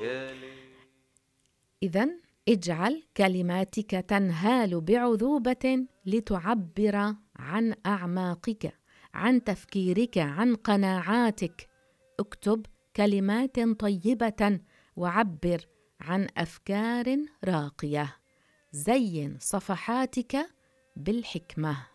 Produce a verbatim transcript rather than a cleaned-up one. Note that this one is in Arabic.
إذن اجعل كلماتك تنهال بعذوبة لتعبر عن أعماقك، عن تفكيرك، عن قناعاتك. اكتب كلمات طيبة وعبر عن أفكار راقية. زين صفحاتك بالحكمة.